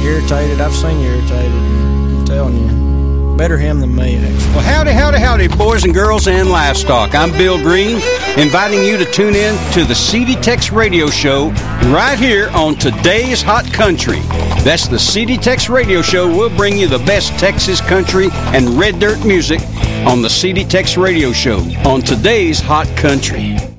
irritated. I've seen you irritated. I'm telling you. Better him than me, actually. Well, howdy, howdy, howdy, boys and girls and livestock. I'm Bill Green, inviting you to tune in to the CD Tex Radio Show right here on Today's Hot Country. That's the CD Tex Radio Show. We'll bring you the best Texas country and red dirt music on the CD Tex Radio Show on Today's Hot Country.